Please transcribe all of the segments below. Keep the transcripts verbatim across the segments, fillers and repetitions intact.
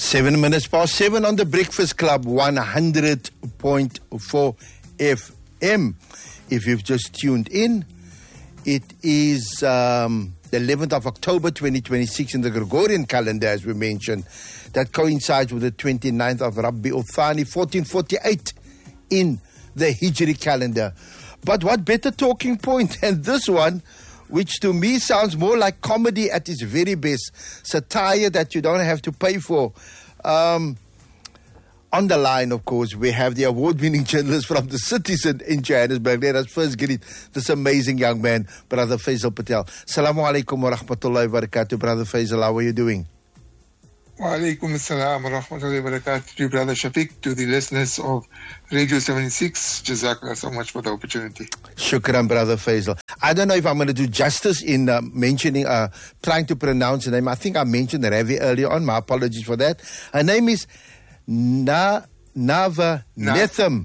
Seven minutes past seven on the Breakfast Club, one hundred point four F M. If you've just tuned in, it is um, the eleventh of October twenty twenty-six in the Gregorian calendar, as we mentioned. That coincides with the twenty-ninth of Rabi Uthani, fourteen forty-eight in the Hijri calendar. But what better talking point than this one, which to me sounds more like comedy at its very best, satire that you don't have to pay for. Um, on the line, of course, we have the award-winning journalist from the Citizen in Johannesburg. Let us first greet this amazing young man, Brother Faisal Patel. Assalamu alaikum wa rahmatullahi wa barakatuh. Brother Faisal, how are you doing? Wa alaikum assalam wa rahmatullahi wa barakatuh to Brother Shafiq, to the listeners of Radio seventy-six. Jazakallah so much for the opportunity. Shukran, Brother Faisal. I don't know if I'm going to do justice in uh, mentioning, uh, trying to pronounce the name. I think I mentioned Ravi earlier on. My apologies for that. Her name is Na Nava Na- Netham.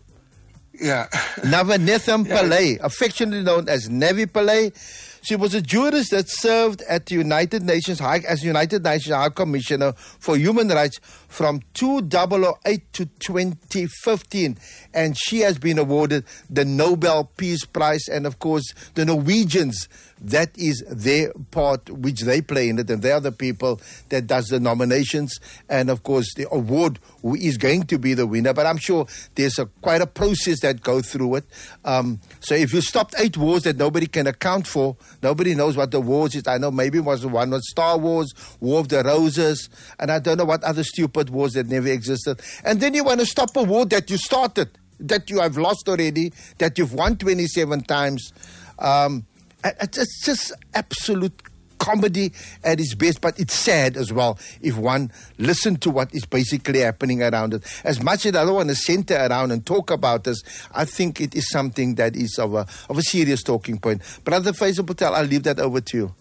Yeah. Nava Netham Yeah. Pillay, affectionately known as Navi Pillay. She was a jurist that served at the United Nations High, as United Nations High Commissioner for Human Rights from two thousand eight to twenty fifteen. And she has been awarded the Nobel Peace Prize. And of course, the Norwegians, that is their part, which they play in it. And they are the people that does the nominations. And of course, the award who is going to be the winner. But I'm sure there's a, quite a process that goes through it. Um, so if you stopped eight wars that nobody can account for, nobody knows what the wars is. I know maybe it was one was Star Wars, War of the Roses, and I don't know what other stupid wars that never existed. And then you want to stop a war that you started, that you have lost already, that you've won twenty-seven times. Um, it's just absolute comedy at its best, but it's sad as well if one listens to what is basically happening around it. As much as I don't want to center around and talk about this, I think it is something that is of a, of a serious talking point. Brother Faisal Patel, I'll leave that over to you.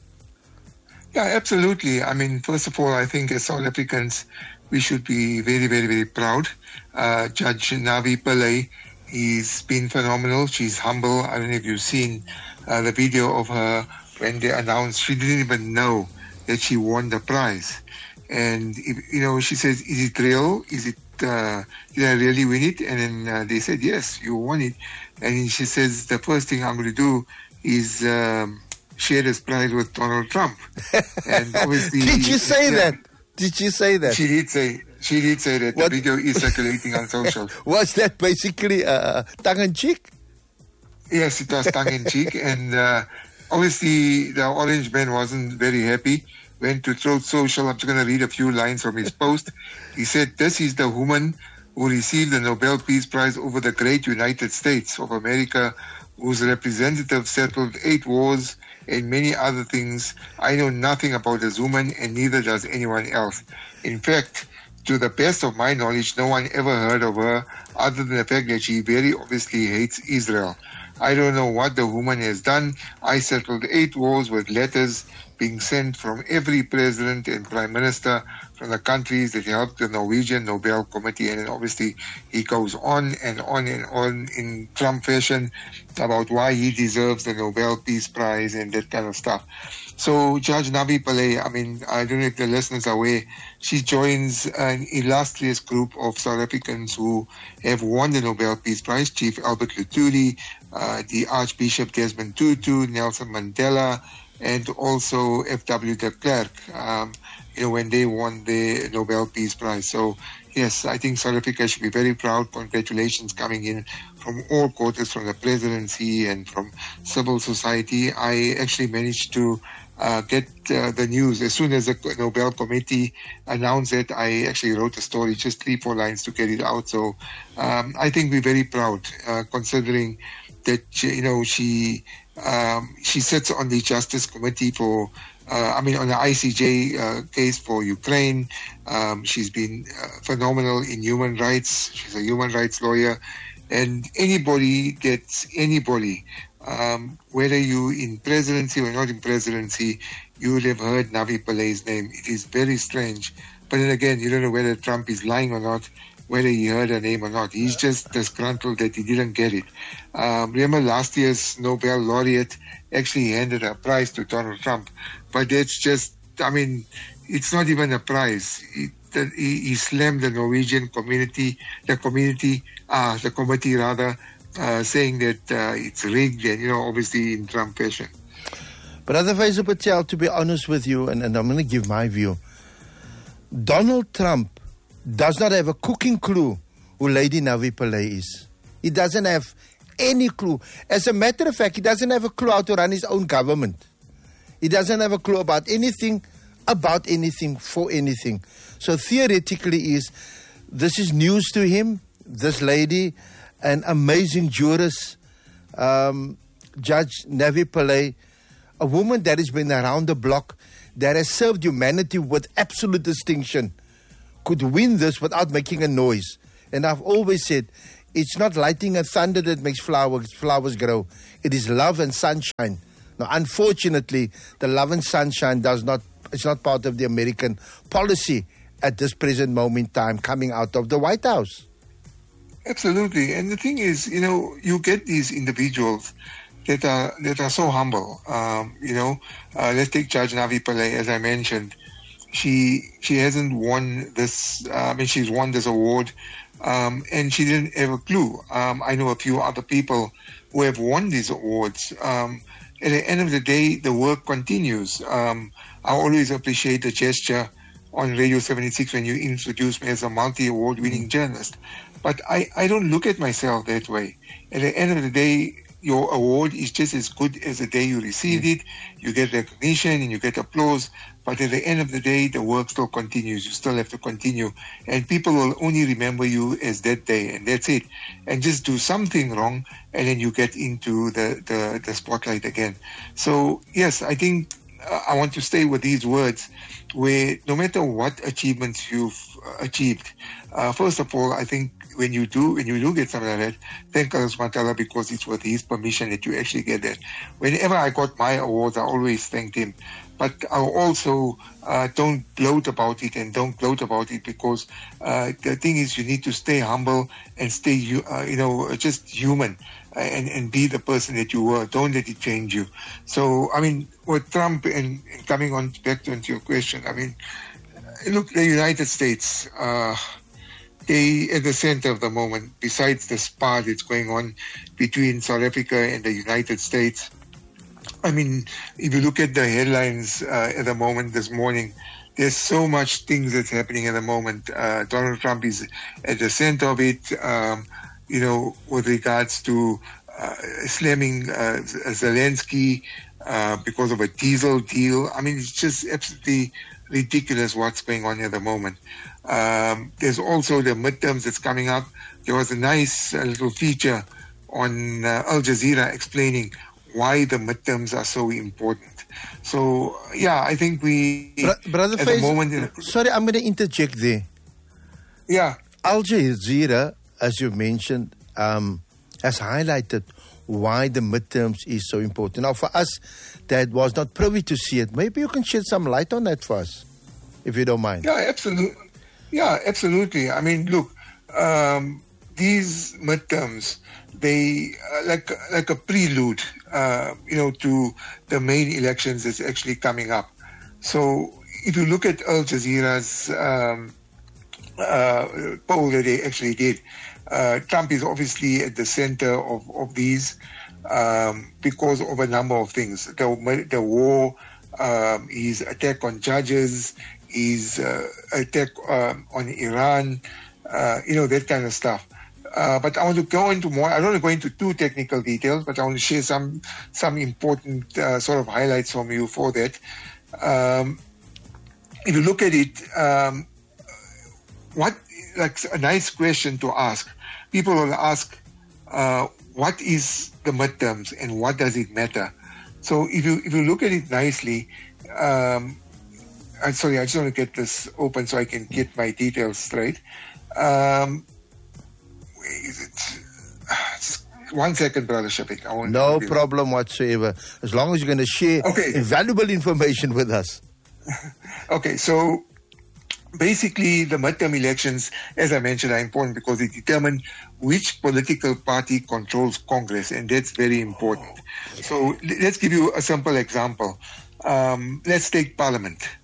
Yeah, absolutely. I mean, first of all, I think as South Africans, we should be very, very, very proud. Uh, Judge Navi Pillay, he's been phenomenal. She's humble. I don't know if you've seen uh, the video of her when they announced. She didn't even know that she won the prize. And, if, you know, she says, is it real? Is it, uh, did I really win it? And then uh, they said, yes, you won it. And she says, the first thing I'm going to do is um, share this prize with Donald Trump. And obviously, Did you say yeah, that? Did you say that? She did say, she did say that. What? The video is circulating on social. Was that basically uh, tongue-in-cheek? Yes, it was tongue-in-cheek. And uh, obviously, the Orange Man wasn't very happy. Went to Truth Social. I'm just going to read a few lines from his post. He said, this is the woman who received the Nobel Peace Prize over the great United States of America, whose representative settled eight wars and many other things. I know nothing about this woman, and neither does anyone else. In fact, to the best of my knowledge, no one ever heard of her, other than the fact that she very obviously hates Israel. I don't know what the woman has done. I settled eight wars with letters being sent from every president and prime minister from the countries that helped the Norwegian Nobel Committee. And then obviously he goes on and on and on in Trump fashion about why he deserves the Nobel Peace Prize and that kind of stuff. So Judge Navi Pillay, I mean, I don't know if the listeners are aware, she joins an illustrious group of South Africans who have won the Nobel Peace Prize: Chief Albert Luthuli, uh, the Archbishop Desmond Tutu, Nelson Mandela, and also F W de Klerk, um, you know, when they won the Nobel Peace Prize. So, yes, I think South Africa should be very proud. Congratulations coming in from all quarters, from the presidency and from civil society. I actually managed to uh, get uh, the news. As soon as the Nobel Committee announced it, I actually wrote a story, just three, four lines to get it out. So um, I think we're very proud, uh, considering that, you know, she um, she sits on the Justice Committee for, uh, I mean, on the I C J uh, case for Ukraine. Um, she's been uh, phenomenal in human rights. She's a human rights lawyer. And anybody gets anybody, um, whether you in presidency or not in presidency, you will have heard Navi Pillay's name. It is very strange. But then again, you don't know whether Trump is lying or not, whether he heard her name or not. He's just disgruntled that he didn't get it. Um, remember last year's Nobel laureate actually handed a prize to Donald Trump. But that's just, I mean, it's not even a prize. It, that he, he slammed the Norwegian community, the community, uh, the committee rather, uh, saying that uh, it's rigged and, you know, obviously in Trump fashion. Brother Faisal Patel, to be honest with you, and, and I'm going to give my view, Donald Trump does not have a cooking clue who Lady Navi Pillay is. He doesn't have any clue. As a matter of fact, he doesn't have a clue how to run his own government. He doesn't have a clue about anything, about anything, for anything. So theoretically is, this is news to him, this lady, an amazing jurist, um, Judge Navi Pillay, a woman that has been around the block, that has served humanity with absolute distinction, could win this without making a noise. And I've always said, it's not lighting a thunder that makes flowers flowers grow. It is love and sunshine. Now, unfortunately, the love and sunshine does not, it's not part of the American policy at this present moment in time coming out of the White House. Absolutely. And the thing is, you know, you get these individuals that are that are so humble. Um, you know, uh, let's take Judge Navi Pillay, as I mentioned. She she hasn't won this, uh, I mean, she's won this award, um, and she didn't have a clue. Um, I know a few other people who have won these awards. Um, at the end of the day, the work continues. Um, I always appreciate the gesture on Radio seventy-six when you introduced me as a multi-award winning journalist. But I, I don't look at myself that way. At the end of the day, your award is just as good as the day you received it. You get recognition and you get applause. But at the end of the day, the work still continues. You still have to continue. And people will only remember you as that day. And that's it. And just do something wrong, and then you get into the, the, the spotlight again. So, yes, I think uh, I want to stay with these words, where no matter what achievements you've achieved, uh, first of all, I think when you do when you do get something like that, thank Allah subhanahu wa ta'ala, because it's with His permission that you actually get that. Whenever I got my awards, I always thanked Him. But I also uh, don't gloat about it and don't gloat about it because uh, the thing is, you need to stay humble and stay, uh, you know, just human and, and be the person that you were. Don't let it change you. So, I mean, with Trump and, and coming on back to your question, I mean, look, the United States, uh, they at the center of the moment, besides the spa that's going on between South Africa and the United States. I mean, if you look at the headlines uh, at the moment this morning, there's so much things that's happening at the moment. Uh, Donald Trump is at the center of it, um, you know, with regards to uh, slamming uh, Zelensky uh, because of a diesel deal. I mean, it's just absolutely ridiculous what's going on at the moment. Um, there's also the midterms that's coming up. There was a nice uh, little feature on uh, Al Jazeera explaining why the midterms are so important. So, yeah, I think we, Bro- Brother at Faisal, the moment... sorry, I'm going to interject there. Yeah. Al Jazeera, as you mentioned, um, has highlighted why the midterms is so important. Now, for us that was not privy to see it, maybe you can shed some light on that for us, if you don't mind. Yeah, absolutely. Yeah, absolutely. I mean, look, um, these midterms, they are like like a prelude, uh, you know, to the main elections that's actually coming up. So if you look at Al Jazeera's um, uh, poll that they actually did, uh, Trump is obviously at the center of, of these um, because of a number of things. The, the war, um, his attack on judges, his uh, attack um, on Iran, uh, you know, that kind of stuff. Uh, but I want to go into more. I don't want to go into too technical details, but I want to share some some important uh, sort of highlights from you for that. Um, if you look at it, um, what like a nice question to ask. People will ask, uh, "What is the midterms and what does it matter?" So if you if you look at it nicely. Um, I'm sorry, I just want to get this open so I can get my details straight. Um, is it? Just one second, Brother Shafiq. I won't no problem whatsoever. As long as you're going to share okay. invaluable information with us. Okay, so basically the midterm elections, as I mentioned, are important because they determine which political party controls Congress, and that's very important. So let's give you a simple example. Um, let's take Parliament.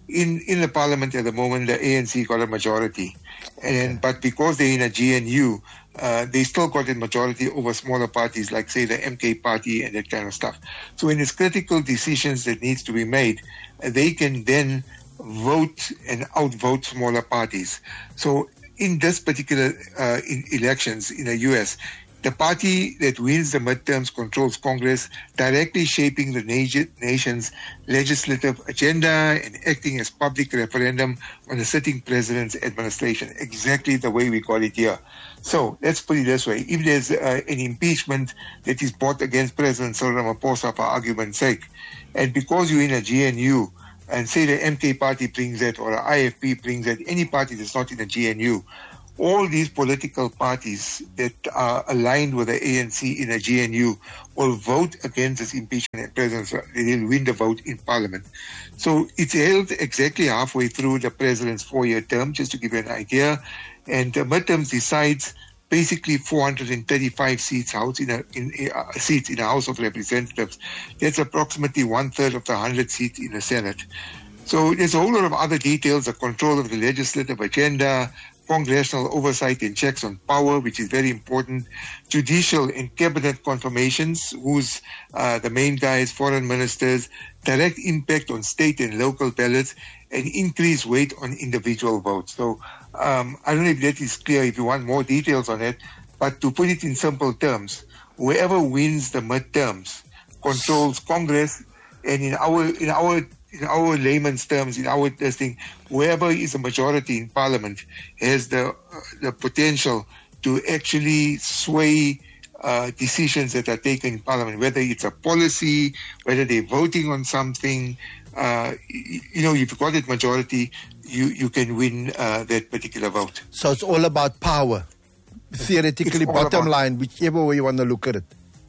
in, in the parliament at the moment, the A N C got a majority. And But because they're in a G N U, uh, they still got a majority over smaller parties like, say, the M K party and that kind of stuff. So when there's critical decisions that needs to be made, uh, they can then vote and outvote smaller parties. So in this particular uh, in elections in the U S, the party that wins the midterms controls Congress, directly shaping the nation, nation's legislative agenda and acting as public referendum on the sitting president's administration, exactly the way we got it here. So let's put it this way. If there's uh, an impeachment that is brought against President Cyril Ramaphosa, for argument's sake, and because you're in a G N U, and say the M K party brings that, or the I F P brings that, any party that's not in a G N U, all these political parties that are aligned with the A N C in a G N U will vote against this impeachment and president. They'll win the vote in parliament. So it's held exactly halfway through the president's four-year term, just to give you an idea. And the midterms decides basically four hundred thirty-five seats house in a, in, uh, seats in the House of Representatives. That's approximately one-third of the one hundred seats in the Senate. So there's a whole lot of other details, the control of the legislative agenda, congressional oversight and checks on power, which is very important, judicial and cabinet confirmations, who's uh, the main guys, foreign ministers, direct impact on state and local ballots, and increased weight on individual votes. So um, I don't know if that is clear, if you want more details on it, but to put it in simple terms, whoever wins the midterms controls Congress, and in our in our in our layman's terms, in our testing, whoever is a majority in parliament has the uh, the potential to actually sway uh, decisions that are taken in parliament, whether it's a policy, whether they're voting on something. Uh, you, you know, if you've got that majority, you, you can win uh, that particular vote. So it's all about power, theoretically, bottom about, line, whichever way you want to look at it.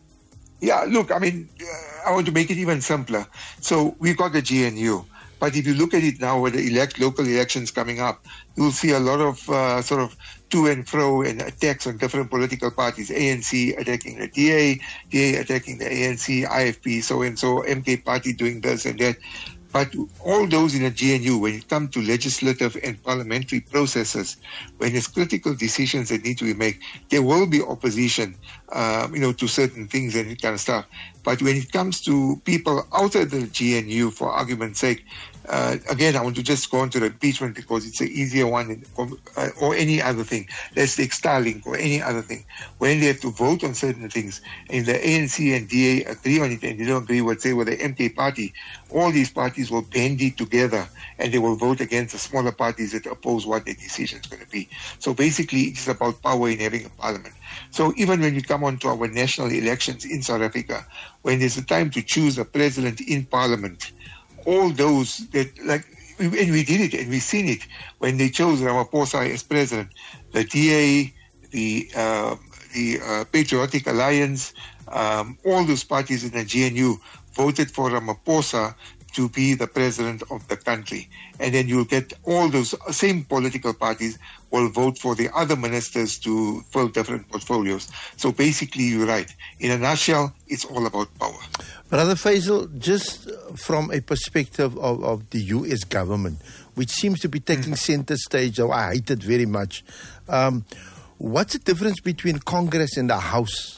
Yeah, look, I mean, uh, I want to make it even simpler. So we've got the G N U, but if you look at it now with the elect, local elections coming up, you'll see a lot of uh, sort of to and fro and attacks on different political parties. A N C attacking the D A, D A attacking the A N C, I F P, so and so, M K party doing this and that. But all those in a G N U, when it comes to legislative and parliamentary processes, when there's critical decisions that need to be made, there will be opposition, um, you know, to certain things and that kind of stuff. But when it comes to people outside the G N U, for argument's sake, uh, again, I want to just go on to the impeachment because it's an easier one, uh, or any other thing. Let's take Starlink or any other thing. When they have to vote on certain things, and the A N C and D A agree on it, and they don't agree with, say, with the M K party, all these parties will band it together, and they will vote against the smaller parties that oppose what their decision is going to be. So basically, it's about power in having a parliament. So even when we come on to our national elections in South Africa, when there's a time to choose a president in parliament, all those that, like, and we did it, and we've seen it, when they chose Ramaphosa as president, the D A, the uh, the uh, Patriotic Alliance, um, all those parties in the G N U voted for Ramaphosa to be the president of the country. And then you'll get all those same political parties will vote for the other ministers to fill different portfolios. So basically, you're right. In a nutshell, it's all about power. Brother Faisal, just from a perspective of, of the U S government, which seems to be taking mm. center stage, oh, I hate it very much. Um, what's the difference between Congress and the House?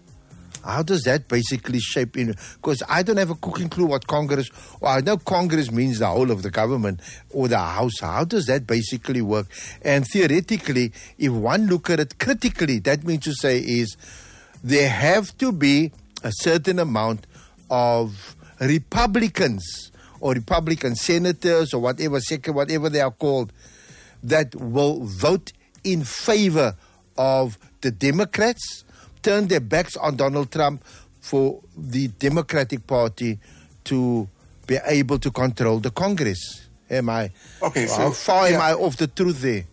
How does that basically shape in? Because I don't have a cooking clue what Congress, or I know Congress means the whole of the government or the House. How does that basically work? And theoretically, if one look at it critically, that means to say is there have to be a certain amount of Republicans or Republican senators or whatever, second, whatever they are called, that will vote in favor of the Democrats, turn their backs on Donald Trump for the Democratic Party to be able to control the Congress. Am I? Okay, so how far yeah. am I off the truth there?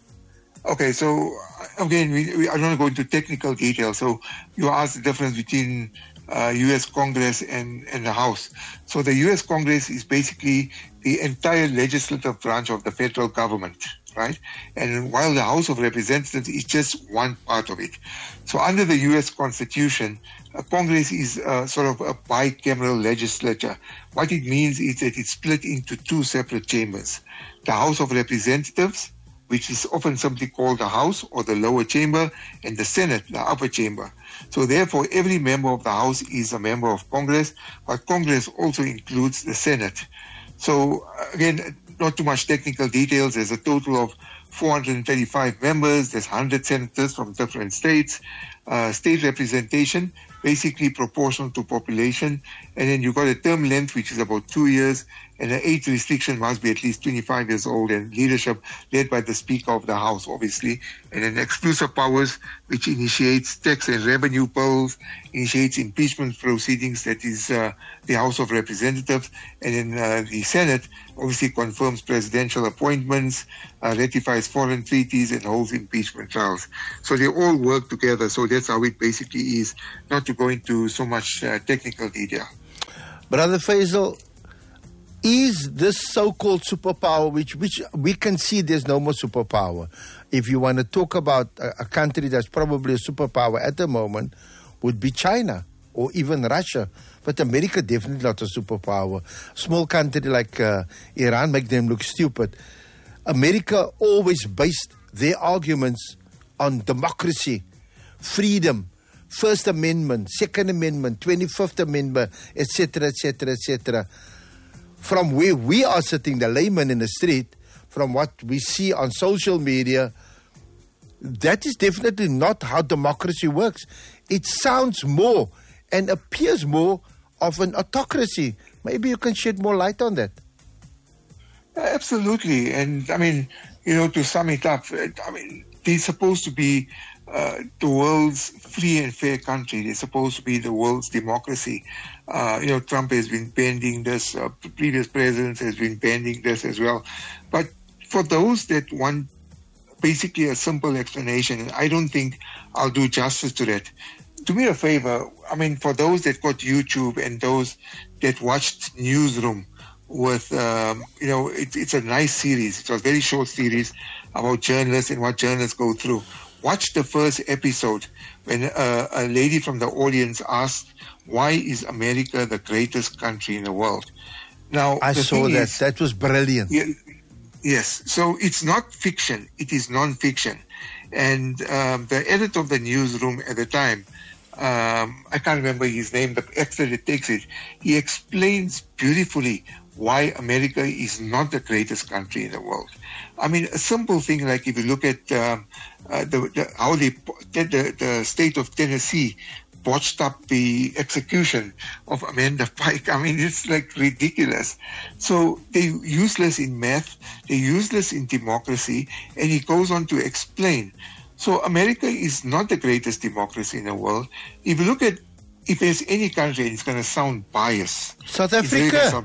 Okay, so again, we, we, I don't want to go into technical detail. So you asked the difference between uh, U S Congress and, and the House. So the U S Congress is basically the entire legislative branch of the federal government. right? And while the House of Representatives is just one part of it. So under the U S Constitution, uh, Congress is uh, sort of a bicameral legislature. What it means is that it's split into two separate chambers. The House of Representatives, which is often simply called the House or the lower chamber, and the Senate, the upper chamber. So therefore, every member of the House is a member of Congress, but Congress also includes the Senate. So again, not too much technical details. There's a total of four hundred thirty-five members. There's one hundred senators from different states. Uh, state representation, basically proportional to population. And then you've got a term length, which is about two years. And the age restriction must be at least twenty-five years old, and leadership led by the Speaker of the House, obviously. And then exclusive powers, which initiates tax and revenue bills, initiates impeachment proceedings, that is uh, the House of Representatives. And then uh, the Senate obviously confirms presidential appointments, uh, ratifies foreign treaties, and holds impeachment trials. So they all work together. So that's how it basically is, not to go into so much uh, technical detail. Brother Faisal, is this so-called superpower, which which we can see there's no more superpower. If you want to talk about a, a country that's probably a superpower at the moment, would be China or even Russia. But America definitely not a superpower. Small country like uh, Iran make them look stupid. America always based their arguments on democracy, freedom, First Amendment, Second Amendment, twenty-fifth Amendment, et cetera, et cetera, et cetera. From where we are sitting, the layman in the street, from what we see on social media, that is definitely not how democracy works. It sounds more and appears more of an autocracy. Maybe you can shed more light on that. Absolutely. And I mean, you know, to sum it up, I mean, they're supposed to be uh, the world's free and fair country. They're supposed to be the world's democracy. Uh, you know, Trump has been bending this. Uh, previous presidents has been bending this as well. But for those that want basically a simple explanation, and I don't think I'll do justice to that. Do me a favor. I mean, for those that got YouTube and those that watched Newsroom with, um, you know, it, it's a nice series. It's a very short series about journalists and what journalists go through. Watch the first episode when uh, a lady from the audience asked, why is America the greatest country in the world? Now, I saw that. Is, that was brilliant. Yeah, yes. So it's not fiction. It is non-fiction. And um, the editor of the Newsroom at the time, um, I can't remember his name, the extra that takes it, he explains beautifully why America is not the greatest country in the world. I mean, a simple thing like if you look at um, uh, the, the, how they did the, the state of Tennessee botched up the execution of Amanda Pike. I mean, it's like ridiculous. So they're useless in math, they're useless in democracy, and he goes on to explain. So America is not the greatest democracy in the world. If you look at, if there's any country, it's going to sound biased. South Africa.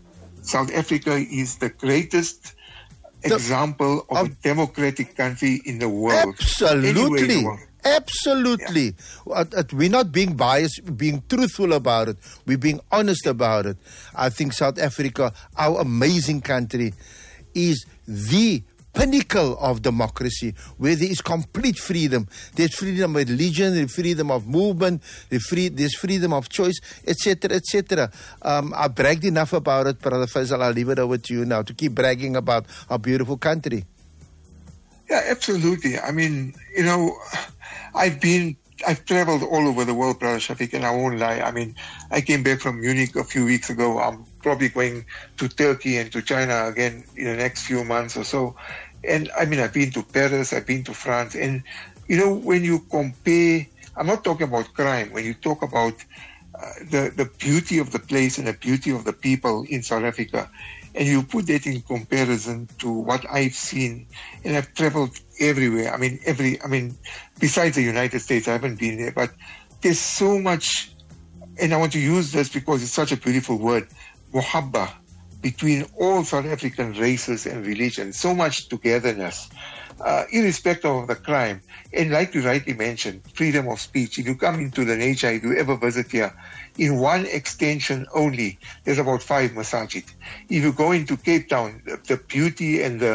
South Africa is the greatest the, example of, of a democratic country in the world. Absolutely. In the world. Absolutely. Yeah. We're not being biased, being truthful about it. We're being honest about it. I think South Africa, our amazing country, is the pinnacle of democracy, where there is complete freedom. There's freedom of religion, there's freedom of movement, there's, free, there's freedom of choice, et cetera, et cetera. Um, I bragged enough about it, Brother Faisal. I'll leave it over to you now to keep bragging about our beautiful country. Yeah, absolutely. I mean, you know, I've been, I've traveled all over the world, Brother Shafiq, and I won't lie. I mean, I came back from Munich a few weeks ago. I'm probably going to Turkey and to China again in the next few months or so. And I mean, I've been to Paris, I've been to France. And, you know, when you compare, I'm not talking about crime, when you talk about uh, the, the beauty of the place and the beauty of the people in South Africa, and you put that in comparison to what I've seen, and I've traveled everywhere. I mean, every, I mean, besides the United States, I haven't been there, but there's so much, and I want to use this because it's such a beautiful word, muhabba, between all South African races and religions, so much togetherness, uh, irrespective of the crime. And like you rightly mentioned, freedom of speech. If you come into the nature, if you ever visit here, in one extension only, there's about five masajid. If you go into Cape Town, the, the beauty and the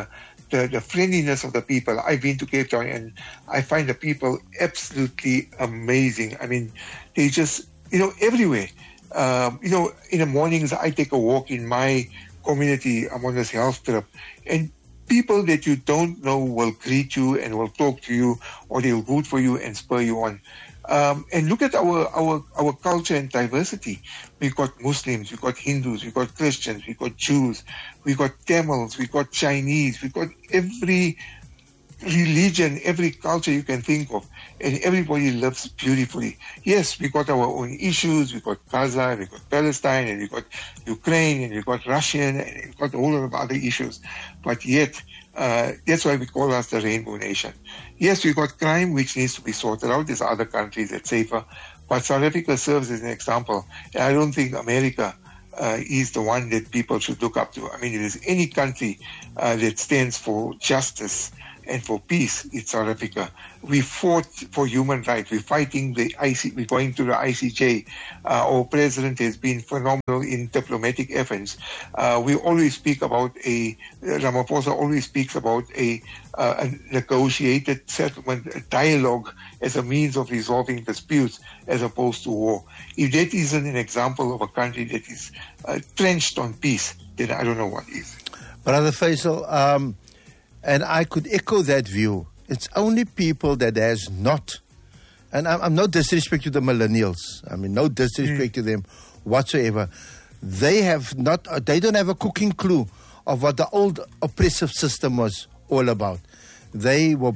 the, the friendliness of the people. I've been to Cape Town and I find the people absolutely amazing. I mean, they just, you know, everywhere. Um, you know, in the mornings I take a walk in my community. I'm on this health trip, and people that you don't know will greet you and will talk to you, or they'll vote for you and spur you on. Um, and look at our, our, our culture and diversity. We've got Muslims, we've got Hindus, we've got Christians, we've got Jews, we've got Tamils, we've got Chinese, we've got every religion, every culture you can think of, and everybody lives beautifully. Yes, we got our own issues. We got Gaza, we got Palestine, and we got Ukraine, and we got Russian, and we got a whole lot of other issues. But yet, uh, that's why we call us the Rainbow Nation. Yes, we got crime which needs to be sorted out. There's other countries that's safer, but South Africa serves as an example. And I don't think America uh, is the one that people should look up to. I mean, if there's any country uh, that stands for justice and for peace, it's South Africa. We fought for human rights. We're fighting the I C. We're going to the I C J. Uh, our president has been phenomenal in diplomatic efforts. Uh, we always speak about a Ramaphosa always speaks about a, uh, a negotiated settlement, a dialogue as a means of resolving disputes as opposed to war. If that isn't an example of a country that is uh, trenched on peace, then I don't know what is. Brother Faisal, um, and I could echo that view. It's only people that has not, and I'm, I'm no disrespect to the millennials. I mean, no disrespect mm. to them whatsoever. They have not, they don't have a cooking clue of what the old oppressive system was all about. They were